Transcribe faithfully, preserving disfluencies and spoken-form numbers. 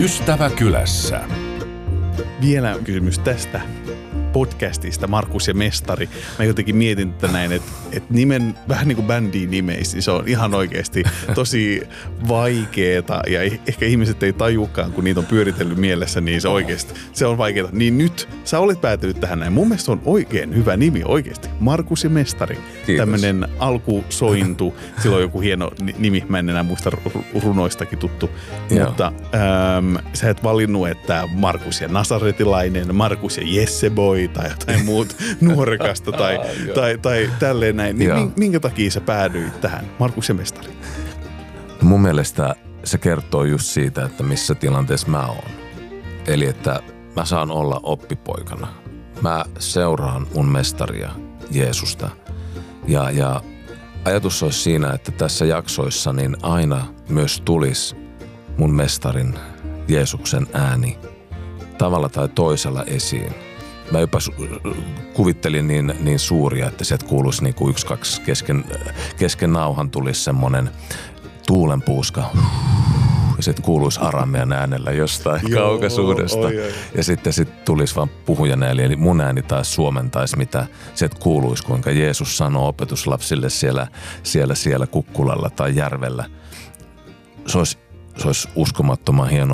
Ystävä kylässä. Vielä kysymys tästä podcastista, Markus ja Mestari. Mä jotenkin mietin tätä näin, että, että nimen, vähän niin kuin bändiin nimeistä, niin se on ihan oikeasti tosi vaikeeta ja ehkä ihmiset ei tajukaan, kun niitä on pyöritellyt mielessä, niin se oikeasti, se on vaikeeta. Niin nyt sä olet päätynyt tähän näin. Mun mielestä on oikein hyvä nimi oikeasti. Markus ja Mestari. Kiitos. Tämmönen alkusointu. Sillä on joku hieno nimi, mä en enää muista runoistakin tuttu. Joo. Mutta ähm, sä et valinnut, että Markus ja Nasaretilainen, Markus ja Jesseboy tai jotain muut nuorekasta tai, tai, tai tälleen näin. Niin minkä takia sä päädyit tähän, Markus ja Mestari? Mun mielestä se kertoo just siitä, että missä tilanteessa mä oon. Eli että mä saan olla oppipoikana. Mä seuraan mun mestaria, Jeesusta. Ja, ja ajatus olisi siinä, että tässä jaksoissa niin aina myös tulisi mun mestarin, Jeesuksen ääni tavalla tai toisella esiin. Mä jopa su- kuvittelin niin, niin suuria, että sieltä kuuluisi niin kuin yksi, kaksi kesken, kesken nauhan tulisi semmoinen tuulenpuuska. Ja sitten kuuluisi aramean äänellä jostain Joo, kaukaisuudesta. Oi, oi. Ja sitten sit tulisi vaan puhujan ääni, eli mun ääni taas suomentaisi, mitä sieltä kuuluisi, kuinka Jeesus sanoo opetuslapsille siellä, siellä, siellä Kukkulalla tai järvellä. Se olisi, se olisi uskomattoman hieno